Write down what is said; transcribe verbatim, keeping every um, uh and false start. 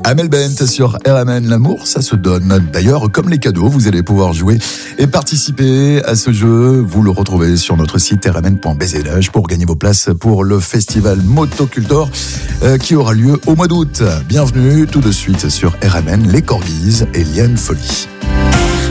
Amel Bent sur R M N, l'amour ça se donne. D'ailleurs, comme les cadeaux, vous allez pouvoir jouer et participer à ce jeu. Vous le retrouvez sur notre site r m n point b z h pour gagner vos places pour le festival Motocultor euh, qui aura lieu au mois d'août. Bienvenue tout de suite sur R M N, les Corgis et Liane Folly.